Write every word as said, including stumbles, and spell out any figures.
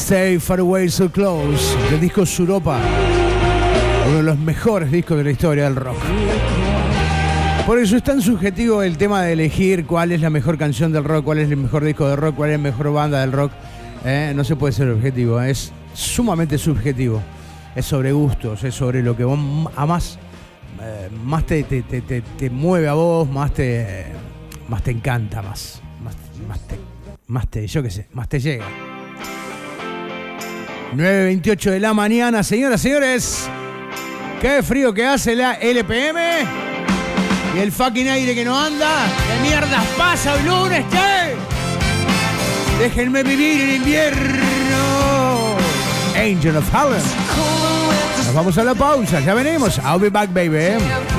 Stay Far Away So Close, del disco Suropa, uno de los mejores discos de la historia del rock. Por eso es tan subjetivo el tema de elegir cuál es la mejor canción del rock, cuál es el mejor disco de rock, cuál es la mejor banda del rock. Eh, no se puede ser objetivo, es sumamente subjetivo. Es sobre gustos, es sobre lo que vos amás, eh, más te, te, te, te, te mueve a vos, más te, más te encanta, más, más, más, te, más te, yo qué sé, más te llega. nueve veintiocho de la mañana, señoras y señores. Qué frío que hace la L P M. Y el fucking aire que no anda. ¿Qué mierdas pasa el lunes? ¿Qué? Déjenme vivir en invierno. Angel of Holland. Nos vamos a la pausa, ya venimos. I'll be back, baby.